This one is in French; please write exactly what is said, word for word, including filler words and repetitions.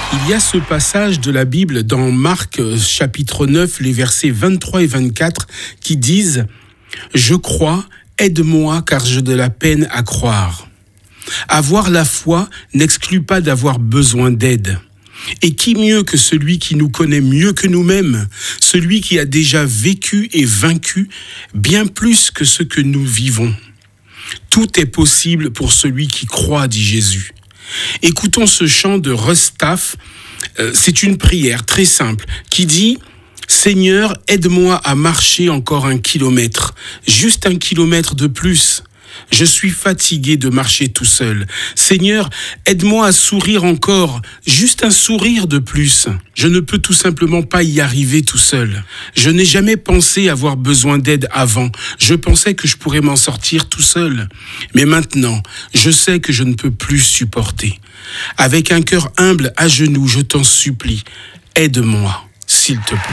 Il y a ce passage de la Bible dans Marc chapitre neuf, les versets vingt-trois et vingt-quatre qui disent « Je crois, aide-moi car j'ai de la peine à croire ». Avoir la foi n'exclut pas d'avoir besoin d'aide. Et qui mieux que celui qui nous connaît mieux que nous-mêmes, celui qui a déjà vécu et vaincu bien plus que ce que nous vivons. Tout est possible pour celui qui croit, dit Jésus. Écoutons ce chant de Russ Taff. Euh, c'est une prière très simple qui dit « Seigneur, aide-moi à marcher encore un kilomètre, juste un kilomètre de plus. Je suis fatigué de marcher tout seul. Seigneur, aide-moi à sourire encore, juste un sourire de plus. Je ne peux tout simplement pas y arriver tout seul. Je n'ai jamais pensé avoir besoin d'aide avant. Je pensais que je pourrais m'en sortir tout seul. Mais maintenant, je sais que je ne peux plus supporter. Avec un cœur humble à genoux, je t'en supplie, aide-moi, s'il te plaît. »